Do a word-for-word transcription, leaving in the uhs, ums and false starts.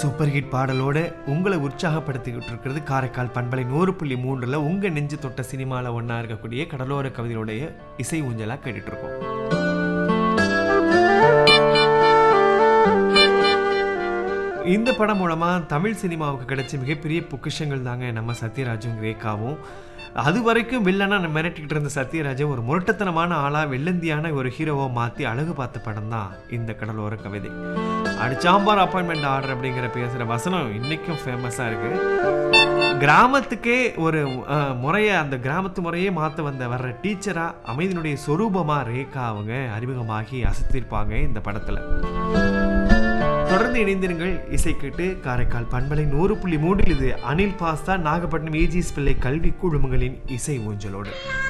Super hit பாடலோட உங்களை உற்சாகப்படுத்திக்கிட்டு இருக்கிறது காரைக்கால் பண்பலை நூறு புள்ளி மூன்றுல உங்க நெஞ்சு தொட்ட சினிமாவில் ஒன்றா இருக்கக்கூடிய கடலோர கவிதையுடைய இசை ஊஞ்சலா கேட்டுட்டு இருக்கோம். இந்த படம் மூலமா தமிழ் சினிமாவுக்கு கிடைச்ச மிகப்பெரிய பொக்கிஷங்கள் தாங்க நம்ம சத்யராஜும் ரேகாவும். அது வரைக்கும் வில்லனா மிரட்டிக்கிட்டு இருந்த சத்யராஜை ஒரு முரட்டத்தனமான ஆளா வெள்ளந்தியான ஒரு ஹீரோவை மாற்றி அழகு பார்த்த படம் தான் இந்த கடலோர கவிதை. அடிச்சாம்பார் அப்பாயின்மெண்ட் ஆர்டர் அப்படிங்கிற பேசுகிற வசனம் இன்னைக்கும் ஃபேமஸாக இருக்கு. கிராமத்துக்கே ஒரு முறையை அந்த கிராமத்து முறையே மாற்ற வந்த வர்ற டீச்சரா அமைதியினுடைய சொரூபமாக ரேகா அவங்க அறிமுகமாகி அசத்திருப்பாங்க இந்த படத்தில். தொடர்ந்து இணைந்திருங்கள். இசை கேட்டு காரைக்கால் பண்பலை நூறு புள்ளி மூன்றில் இது அனில் பாஸ்தா நாகப்பட்டினம் ஏஜிஎஸ் பிள்ளை கல்வி குழுமங்களின் இசை ஊஞ்சலோடு.